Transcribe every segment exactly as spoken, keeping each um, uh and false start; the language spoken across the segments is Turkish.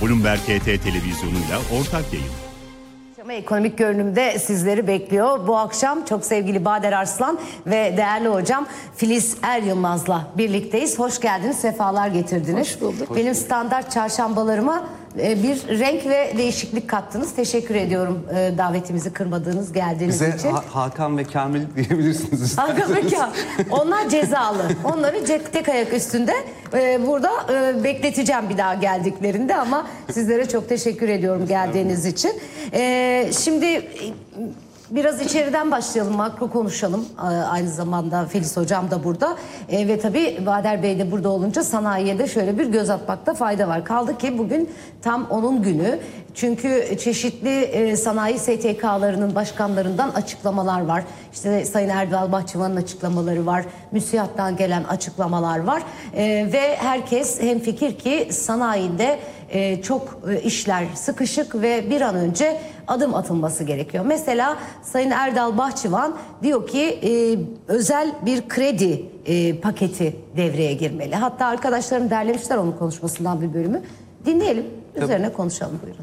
Bloomberg H T televizyonuyla ortak yayın. Ekonomik görünümde sizleri bekliyor. Bu akşam çok sevgili Bader Arslan ve değerli hocam Filiz Er Yılmaz'la birlikteyiz. Hoş geldiniz, sefalar getirdiniz. Hoş bulduk. Benim standart çarşambalarıma bir renk ve değişiklik kattınız. Teşekkür ediyorum davetimizi kırmadığınız, geldiğiniz Bize için. Ha Hakan ve Kamil diyebilirsiniz. Hakan ve Kamil. Onlar cezalı. Onları tek ayak üstünde burada bekleteceğim bir daha geldiklerinde, ama sizlere çok teşekkür ediyorum geldiğiniz için. Şimdi biraz içeriden başlayalım, makro konuşalım. Aynı zamanda Filiz hocam da burada. E, ve tabii Bader Bey de burada olunca sanayiye de şöyle bir göz atmakta fayda var. Kaldı ki bugün tam onun günü. Çünkü çeşitli e, sanayi S T K'larının başkanlarından açıklamalar var. İşte Sayın Erdal Bahçıvan'ın açıklamaları var. MÜSİAD'dan gelen açıklamalar var. E, ve herkes hemfikir ki sanayide e, çok e, işler sıkışık ve bir an önce adım atılması gerekiyor. Mesela Sayın Erdal Bahçıvan diyor ki e, özel bir kredi e, paketi devreye girmeli. Hatta arkadaşlarım derlemişler onun konuşmasından bir bölümü. Dinleyelim, üzerine Tabii. konuşalım, buyurun.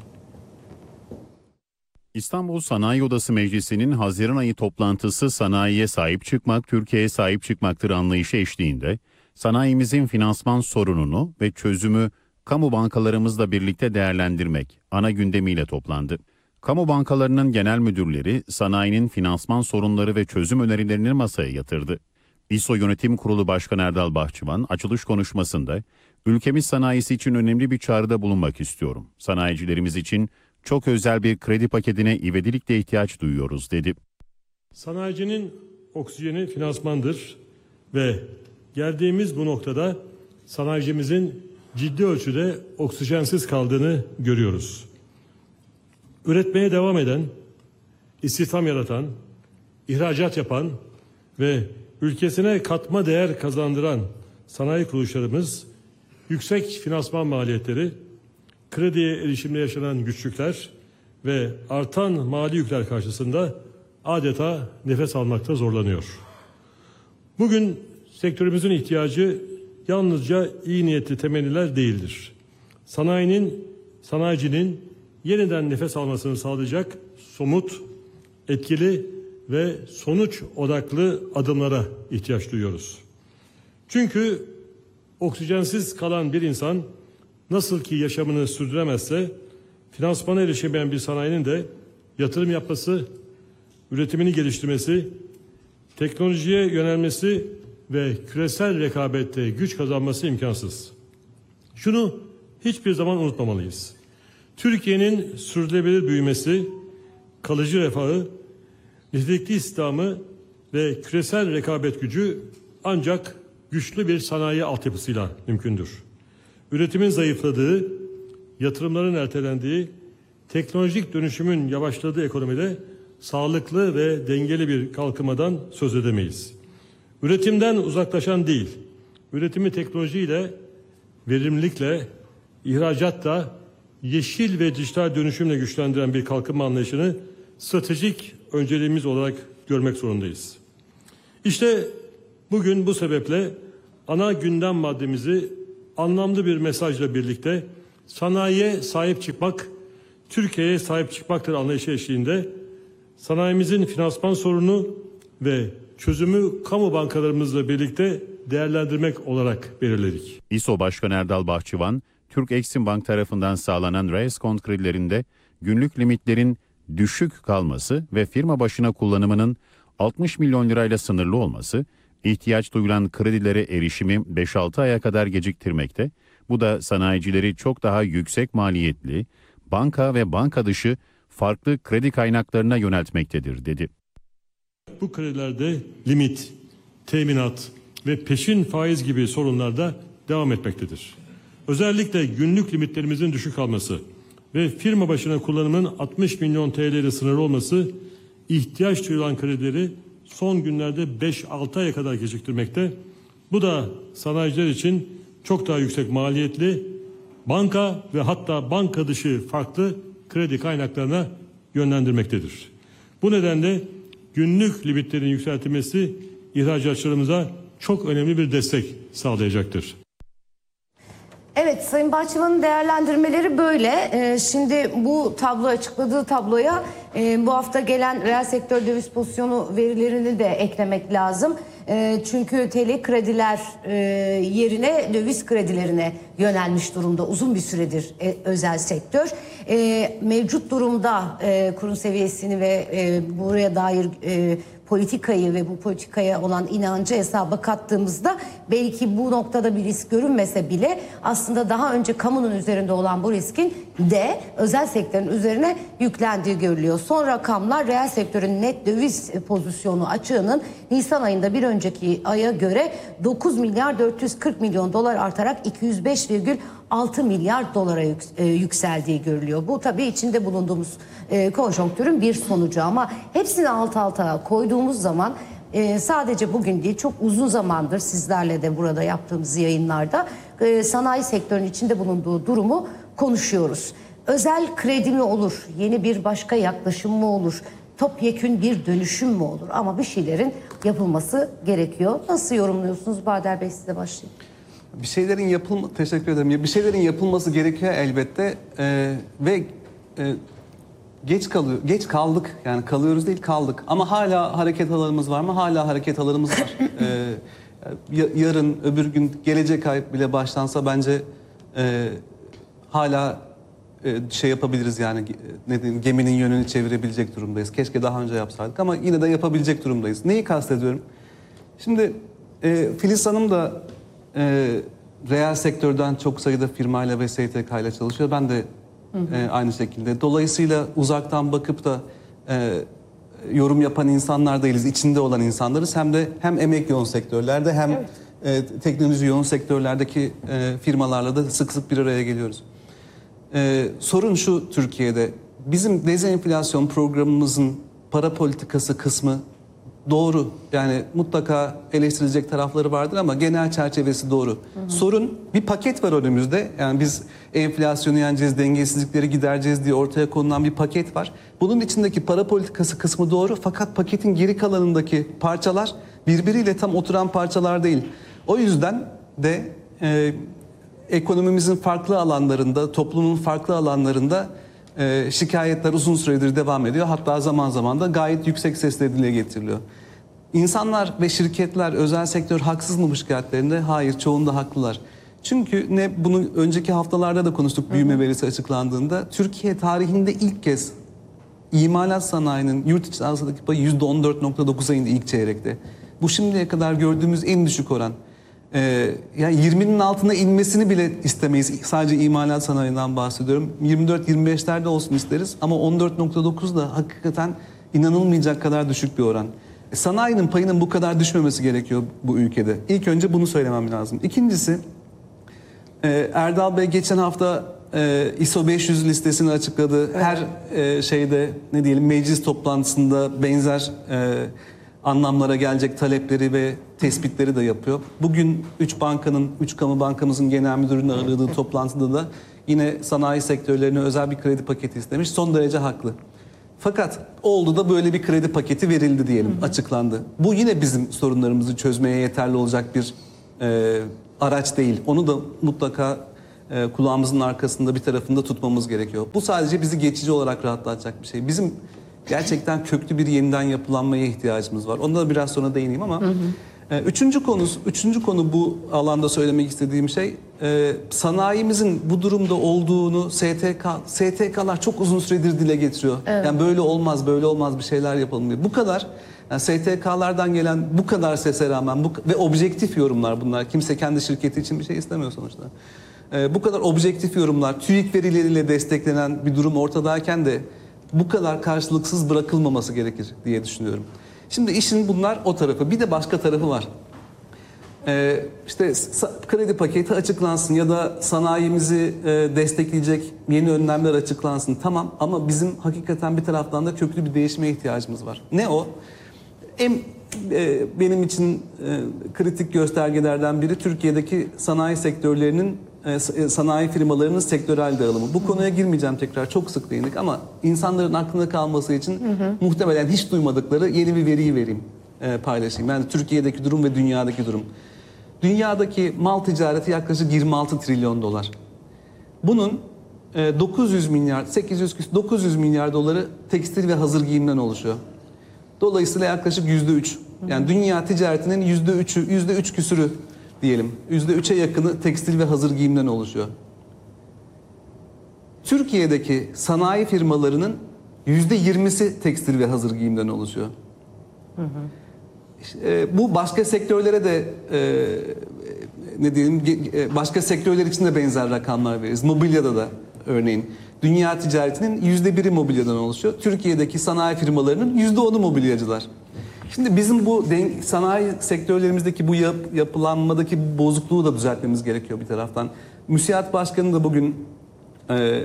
İstanbul Sanayi Odası Meclisi'nin Haziran ayı toplantısı sanayiye sahip çıkmak, Türkiye'ye sahip çıkmaktır anlayışı eşliğinde sanayimizin finansman sorununu ve çözümü kamu bankalarımızla birlikte değerlendirmek ana gündemiyle toplandı. Kamu bankalarının genel müdürleri sanayinin finansman sorunları ve çözüm önerilerini masaya yatırdı. İSO Yönetim Kurulu Başkanı Erdal Bahçıvan açılış konuşmasında ülkemiz sanayisi için önemli bir çağrıda bulunmak istiyorum. Sanayicilerimiz için çok özel bir kredi paketine ivedilikle ihtiyaç duyuyoruz dedi. Sanayicinin oksijeni finansmandır ve geldiğimiz bu noktada sanayicimizin ciddi ölçüde oksijensiz kaldığını görüyoruz. Üretmeye devam eden, istihdam yaratan, ihracat yapan ve ülkesine katma değer kazandıran sanayi kuruluşlarımız yüksek finansman maliyetleri, krediye erişimde yaşanan güçlükler ve artan mali yükler karşısında adeta nefes almakta zorlanıyor. Bugün sektörümüzün ihtiyacı yalnızca iyi niyetli temenniler değildir. Sanayinin, sanayicinin yeniden nefes almasını sağlayacak somut, etkili ve sonuç odaklı adımlara ihtiyaç duyuyoruz. Çünkü oksijensiz kalan bir insan nasıl ki yaşamını sürdüremezse, finansmana erişemeyen bir sanayinin de yatırım yapması, üretimini geliştirmesi, teknolojiye yönelmesi ve küresel rekabette güç kazanması imkansız. Şunu hiçbir zaman unutmamalıyız. Türkiye'nin sürdürülebilir büyümesi, kalıcı refahı, nitelikli istihdamı ve küresel rekabet gücü ancak güçlü bir sanayi altyapısıyla mümkündür. Üretimin zayıfladığı, yatırımların ertelendiği, teknolojik dönüşümün yavaşladığı ekonomide sağlıklı ve dengeli bir kalkınmadan söz edemeyiz. Üretimden uzaklaşan değil, üretimi teknolojiyle, verimlilikle, ihracatla, yeşil ve dijital dönüşümle güçlendiren bir kalkınma anlayışını stratejik önceliğimiz olarak görmek zorundayız. İşte bugün bu sebeple ana gündem maddemizi anlamlı bir mesajla birlikte sanayiye sahip çıkmak, Türkiye'ye sahip çıkmaktır anlayışı eşliğinde sanayimizin finansman sorunu ve çözümü kamu bankalarımızla birlikte değerlendirmek olarak belirledik. İSO Başkanı Erdal Bahçıvan, Türk Eksim Bank tarafından sağlanan reskont kredilerinde günlük limitlerin düşük kalması ve firma başına kullanımının altmış milyon lirayla sınırlı olması, ihtiyaç duyulan kredilere erişimi beş altı aya kadar geciktirmekte. Bu da sanayicileri çok daha yüksek maliyetli, banka ve banka dışı farklı kredi kaynaklarına yöneltmektedir dedi. Bu kredilerde limit, teminat ve peşin faiz gibi sorunlar da devam etmektedir. Özellikle günlük limitlerimizin düşük kalması ve firma başına kullanımının altmış milyon T L ile sınırlı olması ihtiyaç duyulan kredileri son günlerde beş altı aya kadar geciktirmekte. Bu da sanayiciler için çok daha yüksek maliyetli banka ve hatta banka dışı farklı kredi kaynaklarına yönlendirmektedir. Bu nedenle günlük limitlerin yükseltilmesi ihracatçılarımıza çok önemli bir destek sağlayacaktır. Evet, Sayın Bahçıvan'ın değerlendirmeleri böyle. Ee, şimdi bu tablo, açıkladığı tabloya e, bu hafta gelen reel sektör döviz pozisyonu verilerini de eklemek lazım. E, çünkü T L krediler e, yerine döviz kredilerine yönelmiş durumda uzun bir süredir e, özel sektör. E, mevcut durumda e, kurun seviyesini ve e, buraya dair e, politikayı ve bu politikaya olan inancı hesaba kattığımızda belki bu noktada bir risk görünmese bile aslında daha önce kamunun üzerinde olan bu riskin de özel sektörün üzerine yüklendiği görülüyor. Son rakamlar reel sektörün net döviz pozisyonu açığının Nisan ayında bir önceki aya göre dokuz milyar dört yüz kırk milyon dolar artarak iki yüz beş virgül altı milyar dolara yükseldiği görülüyor. Bu tabii içinde bulunduğumuz e, konjonktürün bir sonucu ama hepsini alt alta koyduğumuz zaman e, sadece bugün değil çok uzun zamandır sizlerle de burada yaptığımız yayınlarda e, sanayi sektörünün içinde bulunduğu durumu konuşuyoruz. Özel kredi mi olur? Yeni bir başka yaklaşım mı olur? Topyekün bir dönüşüm mü olur? Ama bir şeylerin yapılması gerekiyor. Nasıl yorumluyorsunuz? Bader Bey, size başlayayım. Bir şeylerin yapılma teşekkür ederim. Bir şeylerin yapılması gerekiyor elbette ee, ve e, geç kalıyor. Geç kaldık. Yani kalıyoruz değil, kaldık. Ama hala hareket alanımız var mı? Hala hareket alanımız var. ee, yarın, öbür gün, gelecek ay bile başlansa bence e, hala e, şey yapabiliriz yani ne diyeyim, geminin yönünü çevirebilecek durumdayız. Keşke daha önce yapsaydık ama yine de yapabilecek durumdayız. Neyi kastediyorum? Şimdi e, Filiz Hanım da E, reel sektörden çok sayıda firmayla ve S T K ile çalışıyor. Ben de hı hı. E, aynı şekilde. Dolayısıyla uzaktan bakıp da e, yorum yapan insanlar değiliz. İçinde olan insanlarız. Hem de hem emek yoğun sektörlerde hem evet. e, teknoloji yoğun sektörlerdeki e, firmalarla da sık sık bir araya geliyoruz. E, sorun şu Türkiye'de. Bizim dezenflasyon programımızın para politikası kısmı doğru. Yani mutlaka eleştirilecek tarafları vardır ama genel çerçevesi doğru. Hı hı. Sorun bir paket var önümüzde. Yani biz enflasyonu yeneceğiz, dengesizlikleri gidereceğiz diye ortaya konulan bir paket var. Bunun içindeki para politikası kısmı doğru fakat paketin geri kalanındaki parçalar birbiriyle tam oturan parçalar değil. O yüzden de e, ekonomimizin farklı alanlarında, toplumun farklı alanlarında e, şikayetler uzun süredir devam ediyor. Hatta zaman zaman da gayet yüksek sesle dile getiriliyor. İnsanlar ve şirketler, özel sektör haksız mı bu şikayetlerinde? Hayır, çoğunda haklılar. Çünkü ne bunu önceki haftalarda da konuştuk büyüme hı hı. verisi açıklandığında. Türkiye tarihinde ilk kez imalat sanayinin yurt içi hasıladaki payı yüzde on dört nokta dokuza indi ilk çeyrekte. Bu şimdiye kadar gördüğümüz en düşük oran. Ee, yani yirminin altına inmesini bile istemeyiz. Sadece imalat sanayinden bahsediyorum. yirmi dört yirmi beşlerde olsun isteriz ama on dört nokta dokuz da hakikaten inanılmayacak kadar düşük bir oran. E, sanayinin payının bu kadar düşmemesi gerekiyor bu ülkede. İlk önce bunu söylemem lazım. İkincisi, e, Erdal Bey geçen hafta e, I S O beş yüz listesini açıkladı. Evet. Her e, şeyde ne diyelim meclis toplantısında benzer e, anlamlara gelecek talepleri ve tespitleri de yapıyor. Bugün üç bankanın, üç kamu bankamızın genel müdürünün ağırladığı toplantıda da yine sanayi sektörlerine özel bir kredi paketi istemiş. Son derece haklı. Fakat oldu da böyle bir kredi paketi verildi diyelim, hı hı. açıklandı. Bu yine bizim sorunlarımızı çözmeye yeterli olacak bir e, araç değil. Onu da mutlaka e, kulağımızın arkasında bir tarafında tutmamız gerekiyor. Bu sadece bizi geçici olarak rahatlatacak bir şey. Bizim gerçekten köklü bir yeniden yapılanmaya ihtiyacımız var. Ona da biraz sonra değineyim ama. Hı hı. E, üçüncü konu, üçüncü konu bu alanda söylemek istediğim şey, e, sanayimizin bu durumda olduğunu S T K, S T K'lar çok uzun süredir dile getiriyor. Evet. Yani böyle olmaz, böyle olmaz bir şeyler yapalım diye. Bu kadar, yani S T K'lardan gelen bu kadar sese rağmen bu, ve objektif yorumlar bunlar. Kimse kendi şirketi için bir şey istemiyor sonuçta. E, bu kadar objektif yorumlar, TÜİK verileriyle desteklenen bir durum ortadayken de bu kadar karşılıksız bırakılmaması gerekir diye düşünüyorum. Şimdi işin bunlar o tarafı. Bir de başka tarafı var. Ee, işte kredi paketi açıklansın ya da sanayimizi e, destekleyecek yeni önlemler açıklansın. Tamam ama bizim hakikaten bir taraftan da köklü bir değişime ihtiyacımız var. Ne o? En e, benim için e, kritik göstergelerden biri Türkiye'deki sanayi sektörlerinin sanayi firmalarının sektörel dağılımı. Bu konuya girmeyeceğim tekrar, çok sık değindik ama insanların aklında kalması için hı hı. muhtemelen hiç duymadıkları yeni bir veriyi vereyim, e, paylaşayım. Yani Türkiye'deki durum ve dünyadaki durum. Dünyadaki mal ticareti yaklaşık yirmi altı trilyon dolar. Bunun dokuz yüz milyar, sekiz yüz dokuz yüz milyar doları tekstil ve hazır giyimden oluşuyor. Dolayısıyla yaklaşık yüzde üç. Yani dünya ticaretinin yüzde üçü, yüzde üç küsürü diyelim. Yüzde üçe yakını tekstil ve hazır giyimden oluşuyor. Türkiye'deki sanayi firmalarının yüzde yirmisi tekstil ve hazır giyimden oluşuyor. Hı hı. İşte, bu başka sektörlere de e, ne diyelim başka sektörler için de benzer rakamlar veririz. Mobilyada da örneğin dünya ticaretinin yüzde biri mobilyadan oluşuyor. Türkiye'deki sanayi firmalarının yüzde onu mobilyacılar. Şimdi bizim bu sanayi sektörlerimizdeki bu yap, yapılanmadaki bu bozukluğu da düzeltmemiz gerekiyor bir taraftan. MÜSİAD Başkanı da bugün e,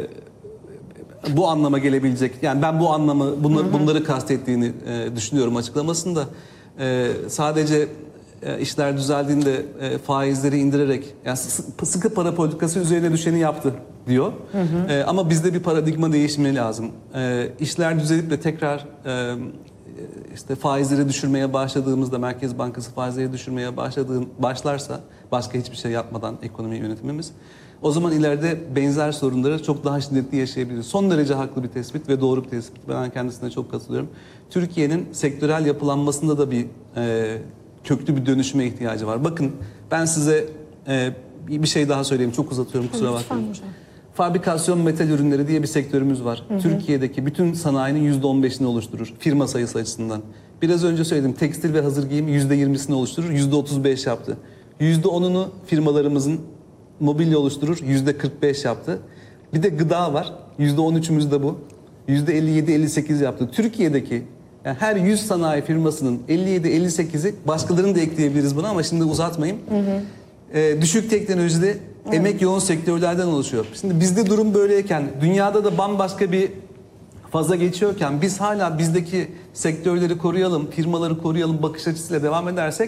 bu anlama gelebilecek, yani ben bu anlamı bunları, bunları kastettiğini e, düşünüyorum açıklamasında. E, sadece e, işler düzeldiğinde e, faizleri indirerek, yani sıkı para politikası üzerine düşeni yaptı diyor. Hı hı. E, ama bizde bir paradigma değişimi lazım. E, işler düzelip de tekrar e, işte faizleri düşürmeye başladığımızda, Merkez Bankası faizleri düşürmeye başladığın başlarsa, başka hiçbir şey yapmadan ekonomi yönetimimiz, o zaman ileride benzer sorunları çok daha şiddetli yaşayabiliriz. Son derece haklı bir tespit ve doğru bir tespit. Ben kendisine çok katılıyorum. Türkiye'nin sektörel yapılanmasında da bir e, köklü bir dönüşüme ihtiyacı var. Bakın ben size e, bir şey daha söyleyeyim. Çok uzatıyorum, kusura bakmayın. Fabrikasyon metal ürünleri diye bir sektörümüz var. Hı hı. Türkiye'deki bütün sanayinin yüzde on beşini oluşturur firma sayısı açısından. Biraz önce söyledim, tekstil ve hazır giyim yüzde yirmisini oluşturur, yüzde otuz beş yaptı. yüzde onunu firmalarımızın mobilya oluşturur, yüzde kırk beş yaptı. Bir de gıda var, yüzde on üçümüz de bu. yüzde elli yedi elli sekiz yaptı. Türkiye'deki yani her yüz sanayi firmasının elli yedi elli sekizi, başkalarını da ekleyebiliriz buna ama şimdi uzatmayayım. Hı hı. Ee, düşük teknolojide, evet, emek yoğun sektörlerden oluşuyor. Şimdi bizde durum böyleyken, dünyada da bambaşka bir faza geçiyorken biz hala bizdeki sektörleri koruyalım, firmaları koruyalım bakış açısıyla devam edersek,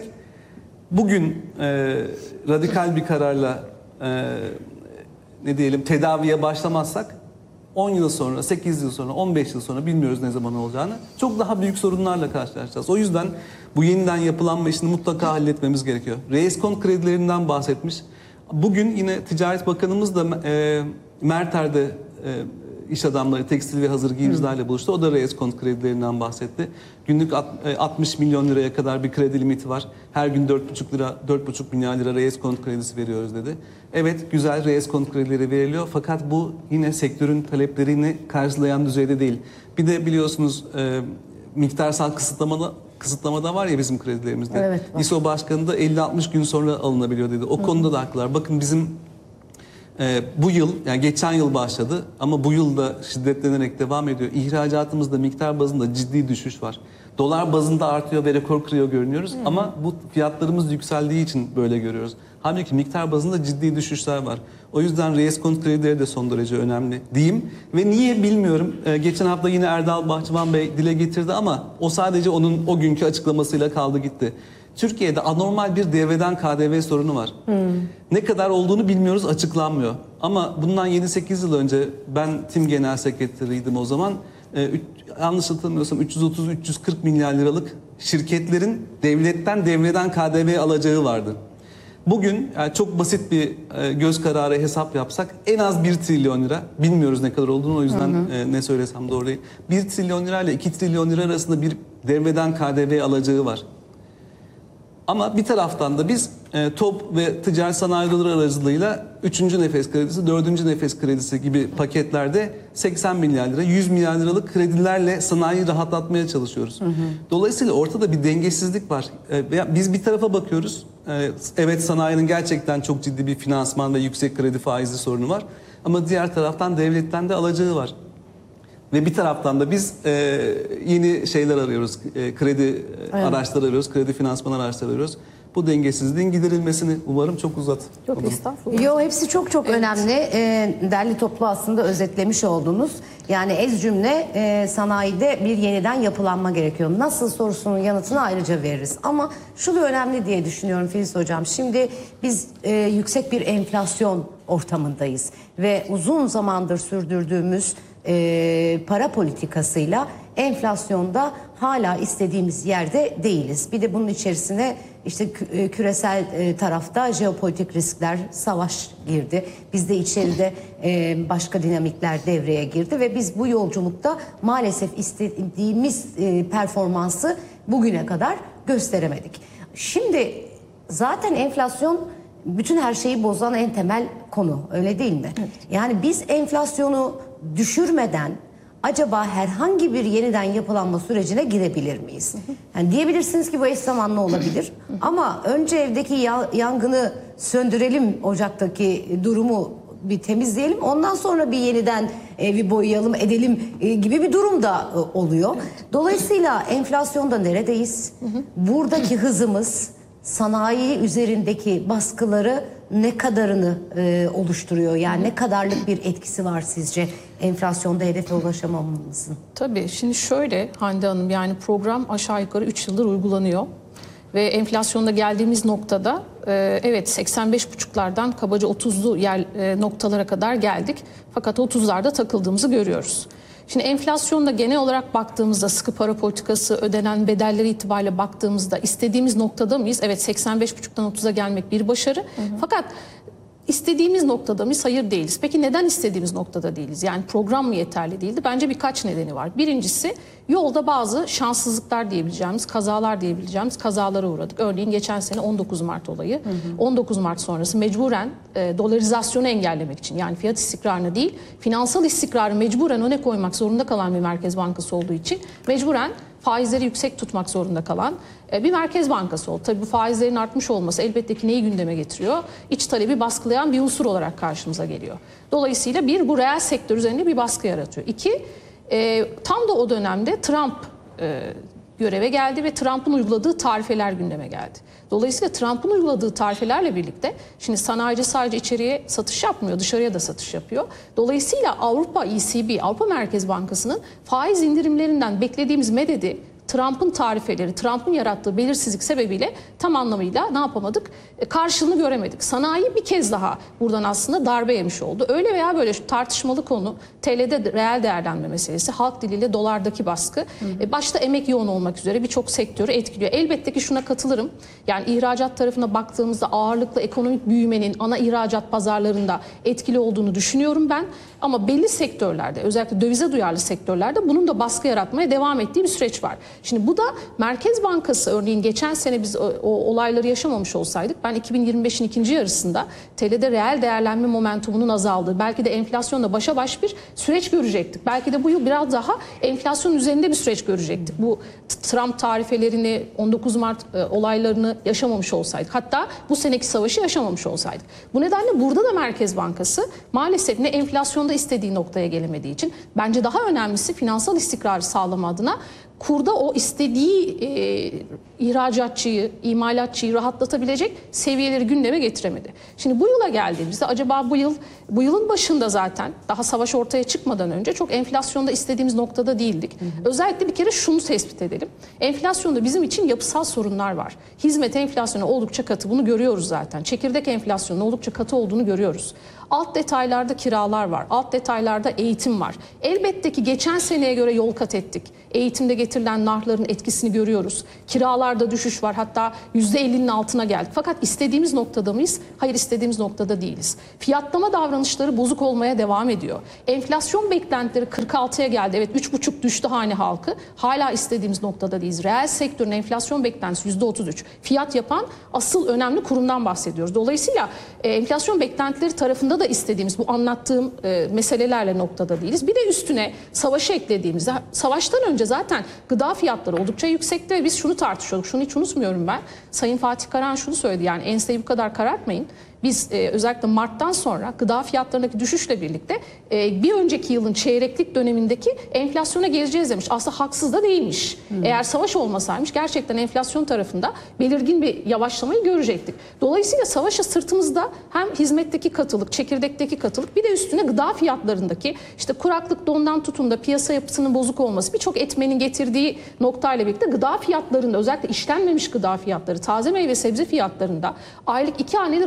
bugün e, radikal bir kararla e, ne diyelim tedaviye başlamazsak on yıl sonra, sekiz yıl sonra, on beş yıl sonra, bilmiyoruz ne zaman olacağını, çok daha büyük sorunlarla karşılaşacağız. O yüzden bu yeniden yapılanma işini mutlaka halletmemiz gerekiyor. Reskont kredilerinden bahsetmiş. Bugün yine Ticaret Bakanımız da e, Merter'de e, iş adamları, tekstil ve hazır giyimcilerle buluştu. O da reskont kredilerinden bahsetti. Günlük altmış milyon liraya kadar bir kredi limiti var. Her gün dört buçuk lira, dört buçuk milyar lira reskont kredisi veriyoruz dedi. Evet, güzel reskont kredileri veriliyor fakat bu yine sektörün taleplerini karşılayan düzeyde değil. Bir de biliyorsunuz e, miktarsal kısıtlamada kısıtlamada var ya bizim kredilerimizde. Evet, İSO Başkanı da elli altmış gün sonra alınabiliyor dedi. O Hı. konuda da haklılar. Bakın bizim e, bu yıl, yani geçen yıl başladı ama bu yıl da şiddetlenerek devam ediyor. İhracatımızda miktar bazında ciddi düşüş var. Dolar bazında artıyor ve rekor kırıyor görünüyoruz. Hı. Ama bu fiyatlarımız yükseldiği için böyle görüyoruz. Halbuki miktar bazında ciddi düşüşler var. O yüzden reskont kredileri de son derece önemli diyeyim. Ve niye bilmiyorum. Ee, geçen hafta yine Erdal Bahçıvan Bey dile getirdi ama o sadece onun o günkü açıklamasıyla kaldı gitti. Türkiye'de anormal bir devreden K D V sorunu var. Hmm. Ne kadar olduğunu bilmiyoruz, açıklanmıyor. Ama bundan yedi sekiz yıl önce ben Tim Genel Sekreteriydim o zaman. Ee, yanlış hatırlamıyorsam üç yüz otuz üç yüz kırk milyar liralık şirketlerin devletten devreden K D V alacağı vardı. Bugün yani çok basit bir e, göz kararı hesap yapsak en az bir trilyon lira, bilmiyoruz ne kadar olduğunu, o yüzden hı hı. E, ne söylesem doğru değil. bir trilyon lira ile iki trilyon lira arasında bir devreden K D V alacağı var. Ama bir taraftan da biz e, TOP ve Ticaret Sanayi Odaları aracılığıyla üçüncü nefes kredisi, dördüncü nefes kredisi gibi paketlerde seksen milyar lira, yüz milyar liralık kredilerle sanayiyi rahatlatmaya çalışıyoruz. Hı hı. Dolayısıyla ortada bir dengesizlik var. E, biz bir tarafa bakıyoruz. E, evet, sanayinin gerçekten çok ciddi bir finansman ve yüksek kredi faizi sorunu var. Ama diğer taraftan devletten de alacağı var. Ve bir taraftan da biz e, yeni şeyler arıyoruz, e, kredi evet. araçları arıyoruz, kredi finansman araçları arıyoruz. Bu dengesizliğin giderilmesini umarım çok uzat. Çok estağfurullah. Yo, hepsi çok çok evet. önemli. E, derli toplu aslında özetlemiş oldunuz. Yani ez cümle e, sanayide bir yeniden yapılanma gerekiyor. Nasıl sorusunun yanıtını ayrıca veririz. Ama şu da önemli diye düşünüyorum Filiz Hocam. Şimdi biz e, yüksek bir enflasyon ortamındayız. Ve uzun zamandır sürdürdüğümüz E, para politikasıyla enflasyonda hala istediğimiz yerde değiliz. Bir de bunun içerisine işte küresel tarafta jeopolitik riskler, savaş girdi. Bizde içeride başka dinamikler devreye girdi ve biz bu yolculukta maalesef istediğimiz performansı bugüne kadar gösteremedik. Şimdi zaten enflasyon bütün her şeyi bozan en temel konu, öyle değil mi? Evet. Yani biz enflasyonu düşürmeden acaba herhangi bir yeniden yapılanma sürecine girebilir miyiz? Yani diyebilirsiniz ki bu eş zamanlı olabilir. Ama önce evdeki ya yangını söndürelim, ocaktaki durumu bir temizleyelim. Ondan sonra bir yeniden evi boyayalım, edelim gibi bir durum da oluyor. Dolayısıyla enflasyonda neredeyiz? Buradaki hızımız sanayi üzerindeki baskıları ne kadarını e, oluşturuyor? Yani ne kadarlık bir etkisi var sizce enflasyonda hedefe ulaşamamamızın? Tabii şimdi şöyle Hande Hanım, yani program aşağı yukarı üç yıldır uygulanıyor. Ve enflasyonda geldiğimiz noktada e, evet seksen beş buçuklardan kabaca otuzlu yer e, noktalara kadar geldik. Fakat otuzlarda takıldığımızı görüyoruz. Şimdi enflasyonda genel olarak baktığımızda, sıkı para politikası, ödenen bedelleri itibariyle baktığımızda istediğimiz noktada mıyız? Evet, seksen beş buçuktan otuza gelmek bir başarı. Hı hı. Fakat istediğimiz noktada mıyız? Hayır, değiliz. Peki neden istediğimiz noktada değiliz? Yani program mı yeterli değildi? Bence birkaç nedeni var. Birincisi, yolda bazı şanssızlıklar diyebileceğimiz, kazalar diyebileceğimiz kazalara uğradık. Örneğin geçen sene on dokuz Mart olayı. Hı hı. on dokuz Mart sonrası mecburen e, dolarizasyonu engellemek için, yani fiyat istikrarını değil, finansal istikrarı mecburen öne koymak zorunda kalan bir Merkez Bankası olduğu için mecburen faizleri yüksek tutmak zorunda kalan bir Merkez Bankası oldu. Tabii bu faizlerin artmış olması elbette ki neyi gündeme getiriyor? İç talebi baskılayan bir unsur olarak karşımıza geliyor. Dolayısıyla bir, bu reel sektör üzerinde bir baskı yaratıyor. İki, e, tam da o dönemde Trump e, göreve geldi ve Trump'ın uyguladığı tarifeler gündeme geldi. Dolayısıyla Trump'ın uyguladığı tarifelerle birlikte şimdi sanayici sadece içeriye satış yapmıyor, dışarıya da satış yapıyor. Dolayısıyla Avrupa E C B, Avrupa Merkez Bankası'nın faiz indirimlerinden beklediğimiz mededi Trump'ın tarifeleri, Trump'ın yarattığı belirsizlik sebebiyle tam anlamıyla ne yapamadık? E, karşılığını göremedik. Sanayi bir kez daha buradan aslında darbe yemiş oldu. Öyle veya böyle tartışmalı konu T L'de reel değerlenme meselesi, halk diliyle dolardaki baskı. Hı hı. E, başta emek yoğun olmak üzere birçok sektörü etkiliyor. Elbette ki şuna katılırım. Yani ihracat tarafına baktığımızda ağırlıklı ekonomik büyümenin ana ihracat pazarlarında etkili olduğunu düşünüyorum ben. Ama belli sektörlerde, özellikle dövize duyarlı sektörlerde bunun da baskı yaratmaya devam ettiği bir süreç var. Şimdi bu da Merkez Bankası, örneğin geçen sene biz o, o olayları yaşamamış olsaydık, ben iki bin yirmi beşin ikinci yarısında T L'de reel değerlenme momentumunun azaldığı, belki de enflasyonla başa baş bir süreç görecektik. Belki de bu yıl biraz daha enflasyon üzerinde bir süreç görecektik. Bu Trump tarifelerini, on dokuz Mart e, olaylarını yaşamamış olsaydık. Hatta bu seneki savaşı yaşamamış olsaydık. Bu nedenle burada da Merkez Bankası maalesef ne enflasyonda istediği noktaya gelemediği için, bence daha önemlisi finansal istikrarı sağlama adına kurda o istediği e, ihracatçıyı, imalatçıyı rahatlatabilecek seviyeleri gündeme getiremedi. Şimdi bu yıla geldiğimizde acaba bu yıl, bu yılın başında zaten daha savaş ortaya çıkmadan önce çok enflasyonda istediğimiz noktada değildik. Hı hı. Özellikle bir kere şunu tespit edelim. Enflasyonda bizim için yapısal sorunlar var. Hizmet enflasyonu oldukça katı, bunu görüyoruz zaten. Çekirdek enflasyonun oldukça katı olduğunu görüyoruz. Alt detaylarda kiralar var, alt detaylarda eğitim var. Elbette ki geçen seneye göre yol kat ettik. Eğitimde getirilen narların etkisini görüyoruz. Kiralarda düşüş var, hatta yüzde ellinin altına geldik. Fakat istediğimiz noktada mıyız? Hayır, istediğimiz noktada değiliz. Fiyatlama davranışları bozuk olmaya devam ediyor. Enflasyon beklentileri kırk altıya geldi. Evet, üç buçuk düştü hane halkı. Hala istediğimiz noktada değiliz. Reel sektörün enflasyon beklentisi yüzde otuz üç. Fiyat yapan asıl önemli kurumdan bahsediyoruz. Dolayısıyla e, enflasyon beklentileri tarafında da istediğimiz bu anlattığım e, meselelerle noktada değiliz. Bir de üstüne savaşı eklediğimizde, savaştan önce zaten gıda fiyatları oldukça yüksekti ve biz şunu tartışıyorduk. Şunu hiç unutmuyorum ben. Sayın Fatih Karahan şunu söyledi, yani enseyi bu kadar karartmayın. Biz e, özellikle Mart'tan sonra gıda fiyatlarındaki düşüşle birlikte e, bir önceki yılın çeyreklik dönemindeki enflasyona geleceğiz demiş. Aslında haksız da değilmiş. Hmm. Eğer savaş olmasaymış gerçekten enflasyon tarafında belirgin bir yavaşlamayı görecektik. Dolayısıyla savaşa sırtımızda hem hizmetteki katılık, çekirdekteki katılık, bir de üstüne gıda fiyatlarındaki işte kuraklık, dondan tutun da piyasa yapısının bozuk olması, birçok etmenin getirdiği noktayla birlikte gıda fiyatlarında, özellikle işlenmemiş gıda fiyatları, taze meyve sebze fiyatlarında aylık iki haneli rakamlar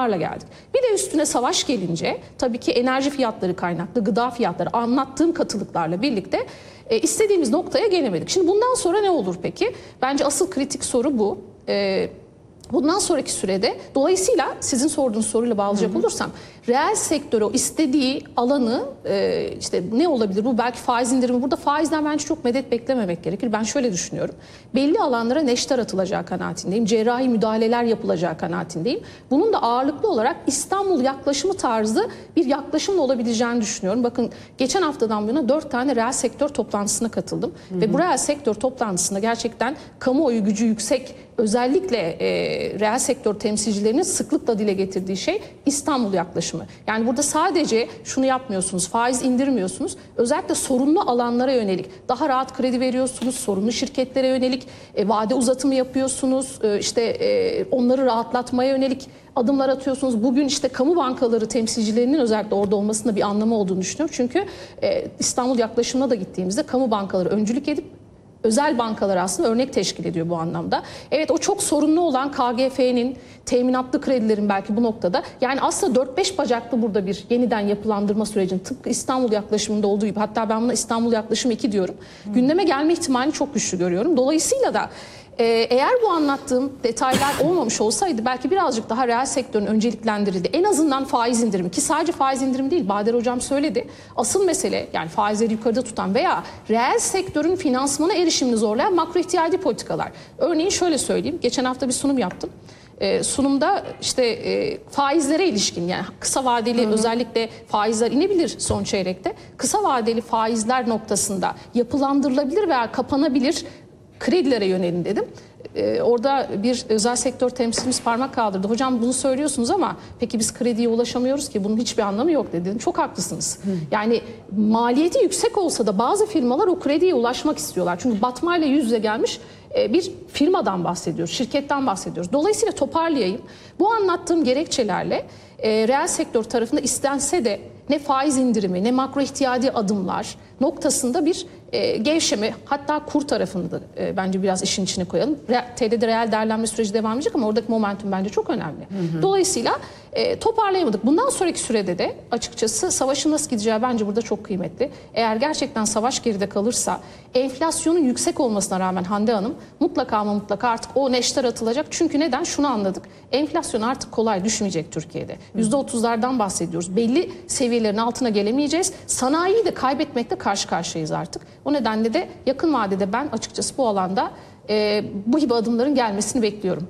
rakamlarla geldik. Bir de üstüne savaş gelince tabii ki enerji fiyatları kaynaklı, gıda fiyatları anlattığım katılıklarla birlikte e, istediğimiz noktaya gelemedik. Şimdi bundan sonra ne olur peki? Bence asıl kritik soru bu. E, Bundan sonraki sürede dolayısıyla sizin sorduğunuz soruyla bağlayacak hı hı. olursam reel sektör o istediği alanı e, işte ne olabilir bu belki faiz indirimi burada faizden bence çok medet beklememek gerekir. Ben şöyle düşünüyorum. Belli alanlara neşter atılacağı kanaatindeyim. Cerrahi müdahaleler yapılacağı kanaatindeyim. Bunun da ağırlıklı olarak İstanbul yaklaşımı tarzı bir yaklaşımla olabileceğini düşünüyorum. Bakın geçen haftadan bu yana dört tane reel sektör toplantısına katıldım. Hı hı. Ve bu reel sektör toplantısında gerçekten kamuoyu gücü yüksek özellikle e, reel sektör temsilcilerinin sıklıkla dile getirdiği şey İstanbul yaklaşımı. Yani burada sadece şunu yapmıyorsunuz, faiz indirmiyorsunuz. Özellikle sorunlu alanlara yönelik daha rahat kredi veriyorsunuz, sorunlu şirketlere yönelik e, vade uzatımı yapıyorsunuz, e, işte e, onları rahatlatmaya yönelik adımlar atıyorsunuz. Bugün işte kamu bankaları temsilcilerinin özellikle orada olmasında bir anlamı olduğunu düşünüyorum. Çünkü e, İstanbul yaklaşımına da gittiğimizde kamu bankaları öncülük edip özel bankalar aslında örnek teşkil ediyor bu anlamda. Evet o çok sorunlu olan K G F'nin, teminatlı kredilerin belki bu noktada. Yani aslında dört beş bacaklı burada bir yeniden yapılandırma sürecinin tıpkı İstanbul yaklaşımında olduğu gibi hatta ben buna İstanbul yaklaşımı iki diyorum. Hmm. Gündeme gelme ihtimalini çok güçlü görüyorum. Dolayısıyla da eğer bu anlattığım detaylar olmamış olsaydı belki birazcık daha reel sektörün önceliklendirildi. En azından faiz indirimi ki sadece faiz indirimi değil Bader Hocam söyledi. Asıl mesele yani faizleri yukarıda tutan veya reel sektörün finansmana erişimini zorlayan makro ihtiyadi politikalar. Örneğin şöyle söyleyeyim. Geçen hafta bir sunum yaptım. Ee, sunumda işte e, faizlere ilişkin yani kısa vadeli hı hı. özellikle faizler inebilir son çeyrekte. Kısa vadeli faizler noktasında yapılandırılabilir veya kapanabilir kredilere yönelin dedim. Ee, orada bir özel sektör temsilcimiz parmak kaldırdı. Hocam bunu söylüyorsunuz ama peki biz krediye ulaşamıyoruz ki bunun hiçbir anlamı yok dedim. Çok haklısınız. Hı. Yani maliyeti yüksek olsa da bazı firmalar o krediye ulaşmak istiyorlar. Çünkü batmayla yüz yüze gelmiş bir firmadan bahsediyoruz, şirketten bahsediyoruz. Dolayısıyla toparlayayım. Bu anlattığım gerekçelerle e, reel sektör tarafında istense de ne faiz indirimi ne makro ihtiyadi adımlar noktasında bir e, gevşeme hatta kur tarafını da e, bence biraz işin içine koyalım. Re, T L'de reel değerlenme süreci devam edecek ama oradaki momentum bence çok önemli. Hı hı. Dolayısıyla e, toparlayamadık. Bundan sonraki sürede de açıkçası savaşın nasıl gideceği bence burada çok kıymetli. Eğer gerçekten savaş geride kalırsa enflasyonun yüksek olmasına rağmen Hande Hanım mutlaka ama mutlaka artık o neşter atılacak. Çünkü neden? Şunu anladık. Enflasyon artık kolay düşmeyecek Türkiye'de. yüzde otuzlardan bahsediyoruz. Belli seviyelerin altına gelemeyeceğiz. Sanayiyi de kaybetmekle karşı karşıyayız artık. O nedenle de yakın vadede ben açıkçası bu alanda e, bu gibi adımların gelmesini bekliyorum.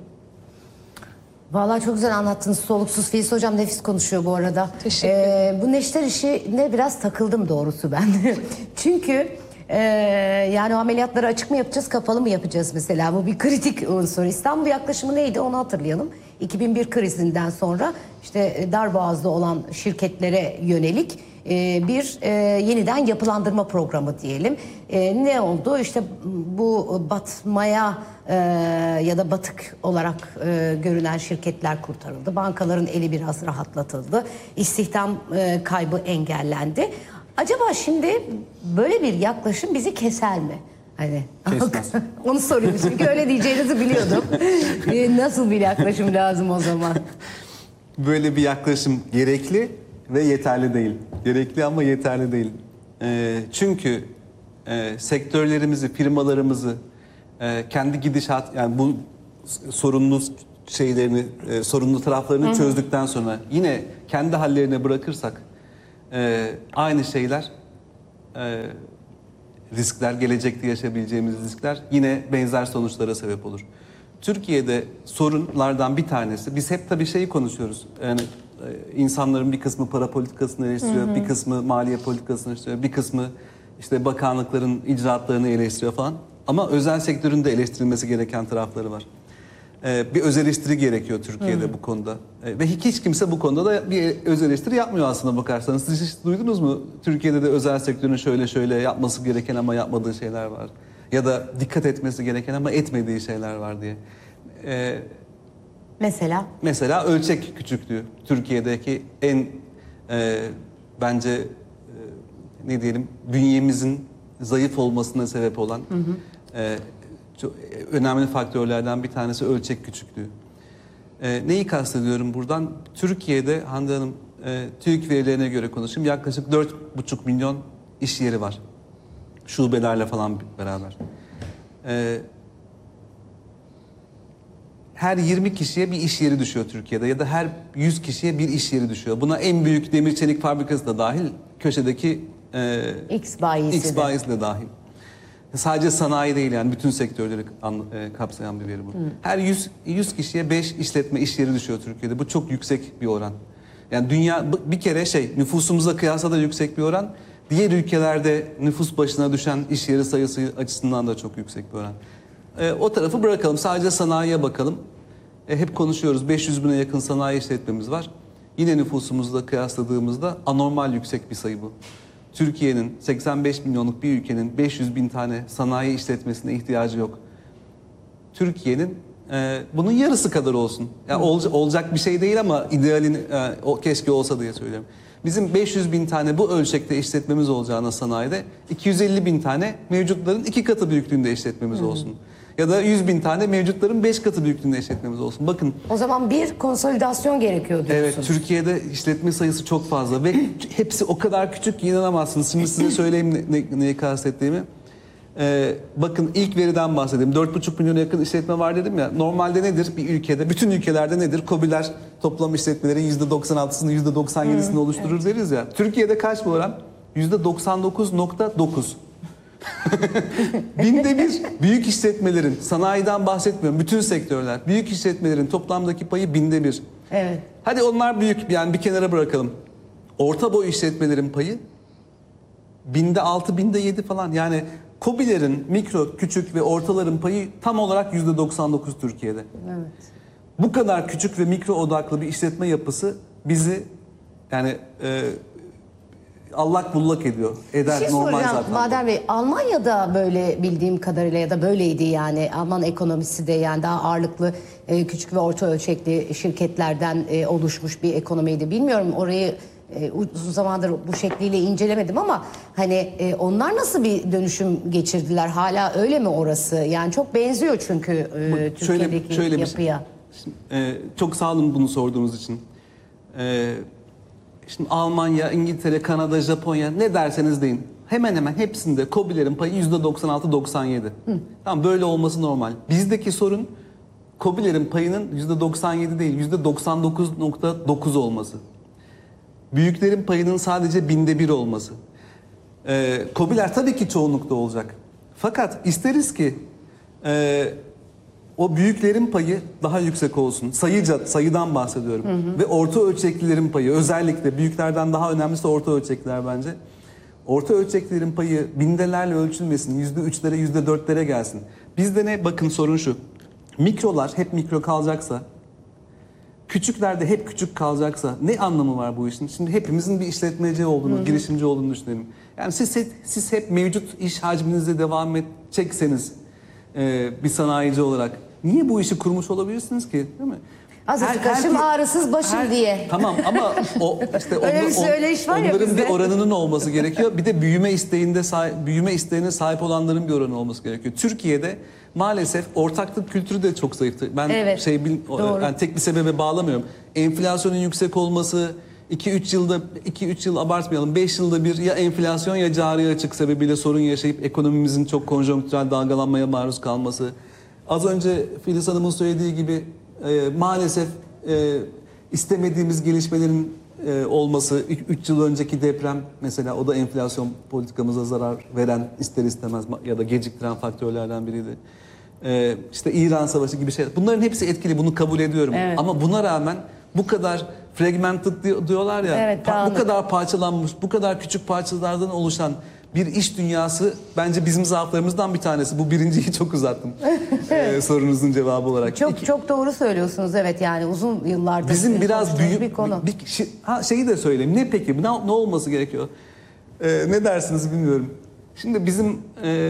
Vallahi çok güzel anlattınız. Soluksuz Filiz Hocam nefis konuşuyor bu arada. Teşekkür ederim. Ee, bu neşter işine biraz takıldım doğrusu ben. Çünkü e, yani o ameliyatları açık mı yapacağız, kapalı mı yapacağız mesela? Bu bir kritik unsur. İstanbul yaklaşımı neydi onu hatırlayalım. iki bin bir krizinden sonra işte darboğazda olan şirketlere yönelik bir e, yeniden yapılandırma programı diyelim. E, ne oldu? İşte bu batmaya e, ya da batık olarak e, görünen şirketler kurtarıldı. Bankaların eli biraz rahatlatıldı. İstihdam e, kaybı engellendi. Acaba şimdi böyle bir yaklaşım bizi keser mi? Hani onu soruyorum çünkü öyle diyeceğinizi biliyordum. e, nasıl bir yaklaşım lazım o zaman? Böyle bir yaklaşım gerekli ve yeterli değil. Gerekli ama yeterli değil. E, çünkü e, sektörlerimizi, firmalarımızı e, kendi gidişat yani bu sorunlu şeylerini, e, sorunlu taraflarını Hı-hı. çözdükten sonra yine kendi hallerine bırakırsak e, aynı şeyler, e, riskler, gelecekte yaşayabileceğimiz riskler yine benzer sonuçlara sebep olur. Türkiye'de sorunlardan bir tanesi, biz hep tabii şeyi konuşuyoruz. Yani insanların bir kısmı para politikasını eleştiriyor, hı hı. bir kısmı maliye politikasını eleştiriyor, bir kısmı işte bakanlıkların icraatlarını eleştiriyor falan. Ama özel sektörün de eleştirilmesi gereken tarafları var. Ee, bir öz eleştiri gerekiyor Türkiye'de hı. bu konuda. Ee, ve hiç kimse bu konuda da bir öz eleştiri yapmıyor aslında bakarsanız. Siz hiç duydunuz mu? Türkiye'de de özel sektörün şöyle şöyle yapması gereken ama yapmadığı şeyler var. Ya da dikkat etmesi gereken ama etmediği şeyler var diye. Ee, Mesela? Mesela ölçek küçüklüğü. Türkiye'deki en e, bence e, ne diyelim bünyemizin zayıf olmasına sebep olan hı hı. E, çok önemli faktörlerden bir tanesi ölçek küçüklüğü. E, neyi kastediyorum buradan? Türkiye'de Hande Hanım, e, TÜİK verilerine göre konuşayım. Yaklaşık dört buçuk milyon iş yeri var. Şubelerle falan beraber. E, her yirmi kişiye bir iş yeri düşüyor Türkiye'de ya da her yüz kişiye bir iş yeri düşüyor. Buna en büyük demir çelik fabrikası da dahil, köşedeki e, X bayisi X de. bayisi de dahil. Sadece sanayi değil, yani bütün sektörleri e, kapsayan bir veri bu. Hı. Her yüz kişiye beş işletme iş yeri düşüyor Türkiye'de. Bu çok yüksek bir oran. Yani dünya bir kere şey, nüfusumuza kıyasla da yüksek bir oran. Diğer ülkelerde nüfus başına düşen iş yeri sayısı açısından da çok yüksek bir oran. E, o tarafı bırakalım. Sadece sanayiye bakalım. E, hep konuşuyoruz. beş yüz bine yakın sanayi işletmemiz var. Yine nüfusumuzla kıyasladığımızda anormal yüksek bir sayı bu. Türkiye'nin seksen beş milyonluk bir ülkenin beş yüz bin tane sanayi işletmesine ihtiyacı yok. Türkiye'nin e, bunun yarısı kadar olsun. Yani ol, olacak bir şey değil ama idealin e, o, keşke olsa diye söylüyorum. Bizim beş yüz bin tane bu ölçekte işletmemiz olacağına sanayide iki yüz elli bin tane mevcutların iki katı büyüklüğünde işletmemiz olsun. Ya da yüz bin tane mevcutların beş katı büyüklüğünde işletmemiz olsun. Bakın. O zaman bir konsolidasyon gerekiyor diyorsun. Evet, Türkiye'de işletme sayısı çok fazla ve hepsi o kadar küçük ki inanamazsınız. Şimdi size söyleyeyim ne, ne, neyi kastettiğimi. Ee, bakın ilk veriden bahsedeyim. dört buçuk milyona yakın işletme var dedim ya. Normalde nedir bir ülkede? Bütün ülkelerde nedir? KOBİ'ler toplam işletmelerin yüzde doksan altısını, yüzde doksan yedisini oluşturur evet. deriz ya. Türkiye'de kaç bu oran? yüzde doksan dokuz nokta dokuz. Binde bir. Büyük işletmelerin, sanayiden bahsetmiyorum, bütün sektörler, büyük işletmelerin toplamdaki payı binde bir. Evet. Hadi onlar büyük, yani bir kenara bırakalım. Orta boy işletmelerin payı binde altı, binde yedi falan. Yani KOBİ'lerin, mikro, küçük ve ortaların payı tam olarak yüzde doksan dokuz Türkiye'de. Evet. Bu kadar küçük ve mikro odaklı bir işletme yapısı bizi yani e, allak bullak ediyor. Eder, bir şey normal soracağım zaten. Bader Bey, Almanya'da böyle bildiğim kadarıyla ya da böyleydi yani. Alman ekonomisi de yani daha ağırlıklı e, küçük ve orta ölçekli şirketlerden e, oluşmuş bir ekonomiydi. Bilmiyorum, orayı e, uzun zamandır bu şekliyle incelemedim ama hani e, onlar nasıl bir dönüşüm geçirdiler? Hala öyle mi orası? Yani çok benziyor çünkü e, Türkiye'deki şöyle, şöyle yapıya. Şimdi, e, çok sağ olun bunu sorduğunuz için. E, Şimdi Almanya, İngiltere, Kanada, Japonya ne derseniz deyin. Hemen hemen hepsinde KOBİ'lerin payı yüzde doksan altı doksan yedi. Tamam, böyle olması normal. Bizdeki sorun KOBİ'lerin payının yüzde doksan yedi değil, yüzde doksan dokuz nokta dokuz olması. Büyüklerin payının sadece binde bir olması. Ee, KOBİ'ler tabii ki çoğunlukta olacak. Fakat isteriz ki e, o büyüklerin payı daha yüksek olsun. Sayıca, sayıdan bahsediyorum. Hı hı. Ve orta ölçeklilerin payı, özellikle büyüklerden daha önemlisi orta ölçekliler bence. Orta ölçeklilerin payı bindelerle ölçülmesin, yüzde üçlere, yüzde dörtlere gelsin. Bizde ne? Bakın sorun şu. Mikrolar hep mikro kalacaksa, küçükler de hep küçük kalacaksa ne anlamı var bu işin? Şimdi hepimizin bir işletmeci olduğunu, hı hı. girişimci olduğunu düşünelim. Yani siz, siz hep mevcut iş hacminizle devam edecekseniz e, bir sanayici olarak niye bu işi kurmuş olabilirsiniz ki, değil mi? Azıcık kaşım ağrısız başım her, diye. Tamam ama o işte Öyle on, bir söyleyiş var ya onların bizde. bir oranının olması gerekiyor. Bir de büyüme isteğinde büyüme isteğine sahip olanların bir oranı olması gerekiyor. Türkiye'de maalesef ortaklık kültürü de çok zayıftı. Ben evet, şey bil, yani tek bir sebebe bağlamıyorum. Enflasyonun yüksek olması, iki üç yılda iki üç yıl abartmayalım, beş yılda bir ya enflasyon ya cari açık sebebiyle sorun yaşayıp ekonomimizin çok konjonktürel dalgalanmaya maruz kalması. Az önce Filiz Hanım'ın söylediği gibi e, maalesef e, istemediğimiz gelişmelerin e, olması, üç yıl önceki deprem mesela, o da enflasyon politikamıza zarar veren, ister istemez ya da geciktiren faktörlerden biriydi. E, işte İran Savaşı gibi şeyler. Bunların hepsi etkili, bunu kabul ediyorum. Evet. Ama buna rağmen bu kadar fragmented diyorlar ya, evet, bu kadar parçalanmış, bu kadar küçük parçalardan oluşan bir iş dünyası bence bizim zaaflarımızdan bir tanesi. Bu birinciyi çok uzattım ee, sorunuzun cevabı olarak. Çok İki, çok doğru söylüyorsunuz, evet, yani uzun yıllardır bizim biraz büyük bir konu. Bir, bir, ha, şeyi de söyleyeyim. Ne peki? Ne, ne olması gerekiyor? Ee, ne dersiniz bilmiyorum. Şimdi bizim e,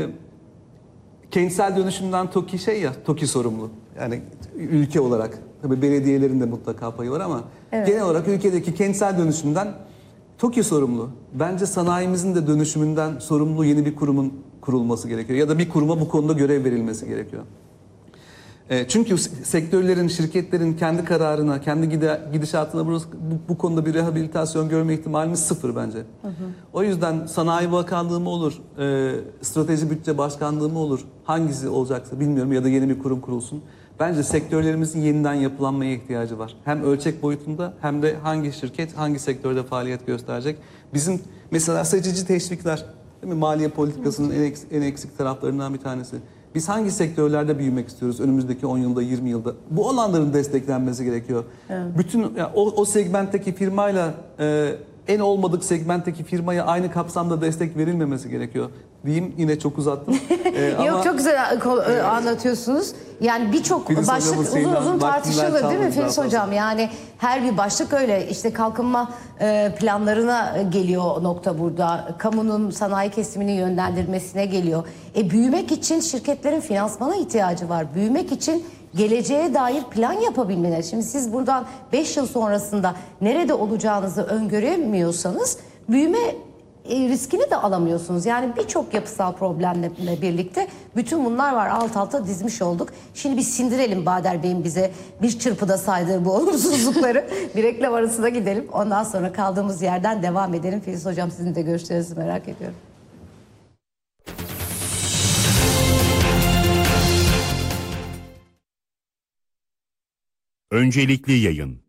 kentsel dönüşümden TOKİ şey ya, TOKİ sorumlu. Yani ülke olarak. Tabii belediyelerin de mutlaka payı var ama evet. genel olarak ülkedeki kentsel dönüşümden TOKİ sorumlu. Bence sanayimizin de dönüşümünden sorumlu yeni bir kurumun kurulması gerekiyor. Ya da bir kuruma bu konuda görev verilmesi gerekiyor. E, çünkü sektörlerin, şirketlerin kendi kararına, kendi gide, gidişatına burası, bu, bu konuda bir rehabilitasyon görme ihtimalimiz sıfır bence. Hı hı. O yüzden Sanayi Bakanlığı mı olur, e, Strateji Bütçe Başkanlığı mı olur, hangisi olacaksa bilmiyorum ya da yeni bir kurum kurulsun. Bence sektörlerimizin yeniden yapılanmaya ihtiyacı var. Hem ölçek boyutunda hem de hangi şirket hangi sektörde faaliyet gösterecek. Bizim mesela seçici teşvikler, değil mi? Maliye politikasının en eksik, en eksik taraflarından bir tanesi. Biz hangi sektörlerde büyümek istiyoruz önümüzdeki on yılda, yirmi yılda? Bu alanların desteklenmesi gerekiyor. Evet. Bütün yani o, o segmentteki firmayla e, en olmadık segmentteki firmaya aynı kapsamda destek verilmemesi gerekiyor. Diyeyim, yine çok uzattım. Ee, Yok ama, çok güzel e, anlatıyorsunuz. Yani birçok başlık uzun uzun tartışılır değil mi Filiz Hocam? Yani her bir başlık öyle. İşte kalkınma e, planlarına geliyor o nokta burada. Kamunun sanayi kesimini yönlendirmesine geliyor. E, büyümek için şirketlerin finansmana ihtiyacı var. Büyümek için geleceğe dair plan yapabilmeleri. Şimdi siz buradan beş yıl sonrasında nerede olacağınızı öngöremiyorsanız büyüme riskini de alamıyorsunuz. Yani birçok yapısal problemle birlikte bütün bunlar var. Alt alta dizmiş olduk. Şimdi bir sindirelim Bader Bey'in bize bir çırpıda saydığı bu olumsuzlukları. Bir reklam arasına gidelim. Ondan sonra kaldığımız yerden devam edelim. Filiz Hocam, sizin de görüşlerinizi merak ediyorum. Öncelikli yayın.